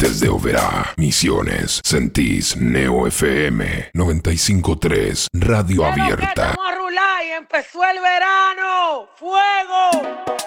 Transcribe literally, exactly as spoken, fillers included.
Desde Oberá, Misiones, sentís Neo F M noventa y cinco punto tres, Radio Pero que Abierta. estamos a rular y empezó el verano. ¡Fuego!